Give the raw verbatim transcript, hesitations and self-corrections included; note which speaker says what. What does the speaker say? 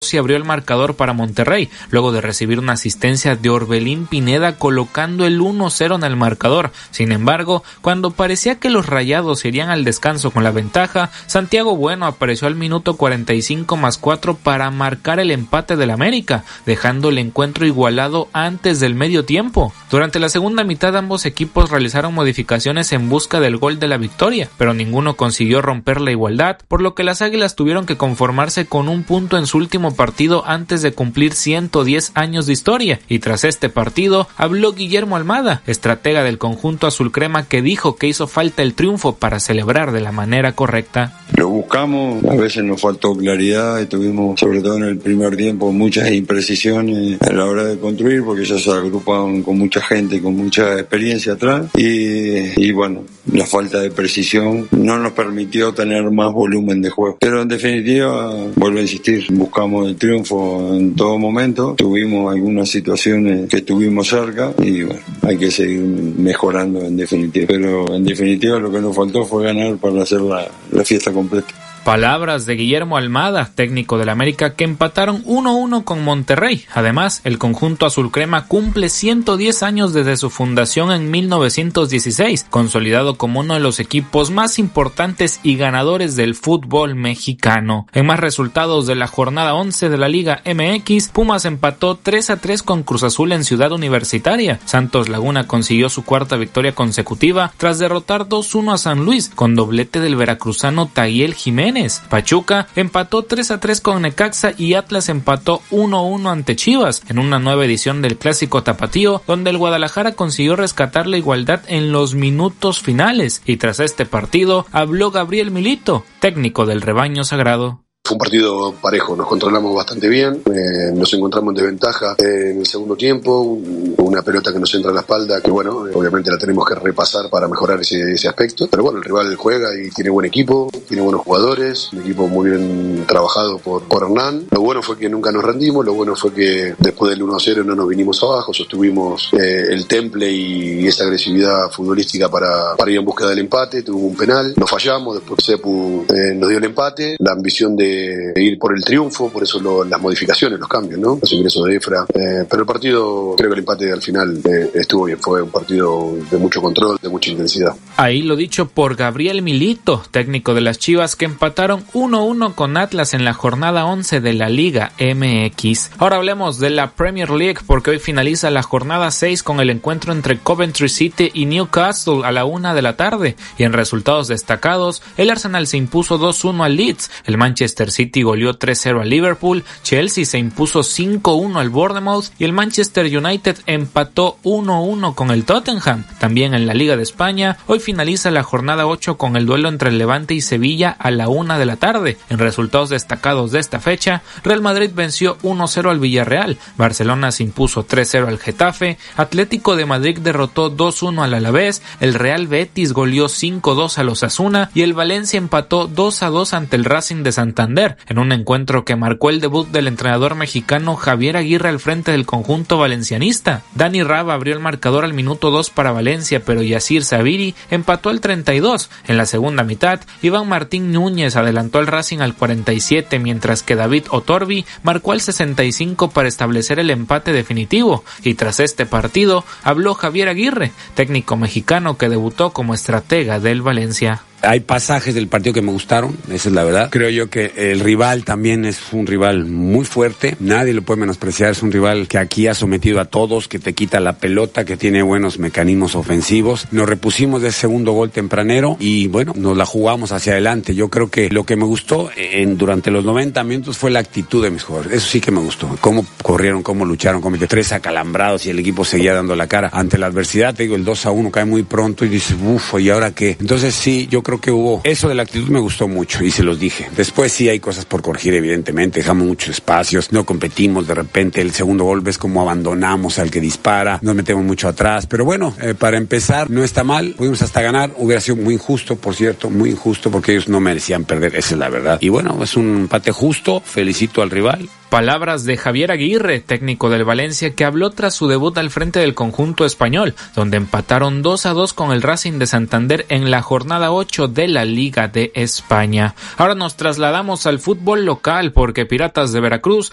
Speaker 1: se abrió el marcador para Monterrey, luego de recibir una asistencia de Orbelín Pineda colocando el uno cero en el marcador. Sin embargo, cuando parecía que los Rayados irían al descanso con la ventaja, Santiago Bueno apareció al minuto cuarenta y cinco más cuatro para marcar el empate del América, dejando el encuentro igualado antes del medio tiempo. Durante la segunda mitad ambos equipos realizaron modificaciones en busca del gol de la victoria, pero ninguno consiguió romper la igualdad, por lo que las Águilas tuvieron que conformarse con un punto en su último partido antes de cumplir ciento diez años de historia. Y tras este partido habló Guillermo Almada, estratega del conjunto azul crema, que dijo que hizo falta el triunfo para celebrar de la manera correcta.
Speaker 2: Lo buscamos, a veces nos faltó claridad y tuvimos, sobre todo en el primer tiempo, muchas imprecisiones a la hora de construir, porque ya se agrupaban con mucha gente, con mucha experiencia atrás, y, y bueno, la falta de precisión no nos permitió tener más volumen de juego. Pero en definitiva, vuelvo a insistir, buscamos el triunfo en todo momento, tuvimos algunas situaciones que estuvimos cerca y bueno, hay que seguir mejorando en definitiva. Pero en definitiva lo que nos faltó fue ganar para hacer la, la fiesta completa.
Speaker 1: Palabras de Guillermo Almada, técnico del América, que empataron uno uno con Monterrey. Además, el conjunto azul crema cumple ciento diez años desde su fundación en mil novecientos dieciséis, consolidado como uno de los equipos más importantes y ganadores del fútbol mexicano. En más resultados de la jornada once de la Liga M X, Pumas empató tres a tres con Cruz Azul en Ciudad Universitaria. Santos Laguna consiguió su cuarta victoria consecutiva tras derrotar dos uno a San Luis, con doblete del veracruzano Tahiel Jiménez. Pachuca empató tres a tres con Necaxa y Atlas empató uno uno ante Chivas en una nueva edición del Clásico Tapatío, donde el Guadalajara consiguió rescatar la igualdad en los minutos finales. Y tras este partido habló Gabriel Milito, técnico del Rebaño Sagrado.
Speaker 3: Fue un partido parejo, nos controlamos bastante bien, eh, nos encontramos en desventaja eh, en el segundo tiempo, un, una pelota que nos entra a la espalda, que bueno, eh, obviamente la tenemos que repasar para mejorar ese, ese aspecto, pero bueno, el rival juega y tiene buen equipo, tiene buenos jugadores, un equipo muy bien trabajado por, por Hernán. Lo bueno fue que nunca nos rendimos, lo bueno fue que después del uno a cero no nos vinimos abajo, sostuvimos eh, el temple y esa agresividad futbolística para, para ir en búsqueda del empate, tuvimos un penal, lo fallamos, después Sepu eh, nos dio el empate, la ambición de ir por el triunfo, por eso lo, las modificaciones, los cambios, ¿no? Los ingresos de Efra. Eh, pero el partido, creo que el empate al final eh, estuvo bien, fue un partido de mucho control, de mucha intensidad.
Speaker 1: Ahí lo dicho por Gabriel Milito, técnico de las Chivas, que empataron uno uno con Atlas en la jornada once de la Liga M X. Ahora hablemos de la Premier League, porque hoy finaliza la jornada seis con el encuentro entre Coventry City y Newcastle a la una de la tarde. Y en resultados destacados, el Arsenal se impuso dos uno al Leeds, el Manchester City goleó tres cero al Liverpool, Chelsea se impuso cinco uno al Bournemouth y el Manchester United empató uno uno con el Tottenham. También en la Liga de España, hoy finaliza la jornada ocho con el duelo entre el Levante y Sevilla a la una de la tarde. En resultados destacados de esta fecha, Real Madrid venció uno cero al Villarreal, Barcelona se impuso tres cero al Getafe, Atlético de Madrid derrotó dos uno al Alavés, el Real Betis goleó cinco dos al Osasuna y el Valencia empató dos a dos ante el Racing de Santander, en un encuentro que marcó el debut del entrenador mexicano Javier Aguirre al frente del conjunto valencianista. Dani Raba abrió el marcador al minuto dos para Valencia, pero Yacir Sabiri empató al treinta y dos. En la segunda mitad, Iván Martín Núñez adelantó al Racing al cuarenta y siete, mientras que David Otorbi marcó al sesenta y cinco para establecer el empate definitivo. Y tras este partido, habló Javier Aguirre, técnico mexicano que debutó como estratega del Valencia.
Speaker 4: Hay pasajes del partido que me gustaron, esa es la verdad. Creo yo que el rival también es un rival muy fuerte, nadie lo puede menospreciar, es un rival que aquí ha sometido a todos, que te quita la pelota, que tiene buenos mecanismos ofensivos. Nos repusimos de ese segundo gol tempranero y bueno, nos la jugamos hacia adelante. Yo creo que lo que me gustó en, durante los noventa minutos fue la actitud de mis jugadores, eso sí que me gustó. Cómo corrieron, cómo lucharon, cómo tres acalambrados y el equipo seguía dando la cara ante la adversidad. Te digo, el dos a uno cae muy pronto y dices, uff, ¿y ahora qué? Entonces sí, yo creo que hubo eso de la actitud, me gustó mucho y se los dije. Después sí hay cosas por corregir, evidentemente, dejamos muchos espacios, no competimos, de repente el segundo gol ves como abandonamos al que dispara, nos metemos mucho atrás, pero bueno, eh, para empezar no está mal, pudimos hasta ganar, hubiera sido muy injusto, por cierto, muy injusto porque ellos no merecían perder, esa es la verdad. Y bueno, es un empate justo, felicito al rival.
Speaker 1: Palabras de Javier Aguirre, técnico del Valencia, que habló tras su debut al frente del conjunto español, donde empataron dos a dos con el Racing de Santander en la jornada ocho de la Liga de España. Ahora nos trasladamos al fútbol local porque Piratas de Veracruz